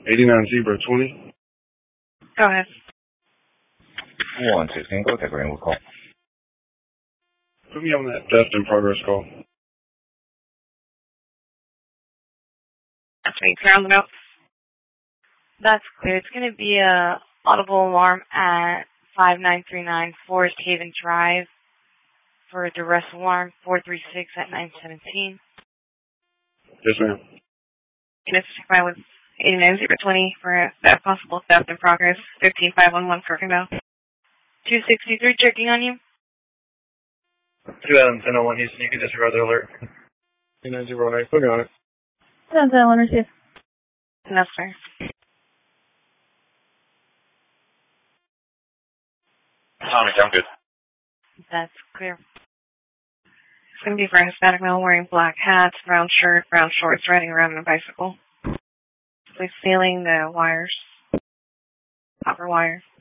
89 Zebra 20. Go ahead. 116, go take Greenwood call. Put me on that theft in progress call. That's me. Clear on the note. That's clear. It's going to be a audible alarm at 5939 Forest Haven Drive for a duress alarm 436 at 917. Yes, ma'am. Can I check by with 89-020 for a possible theft in progress, 15511 Kirkendall. 263 checking on you. 2 Adam 1001 Houston, you can disregard the alert. 2908, put me on it. 1001 receive. No, sir. Tommy, I'm good. That's clear. It's going to be for a Hispanic male wearing black hats, brown shirt, brown shorts, riding around on a bicycle. Please feeling the wires. Copper wire.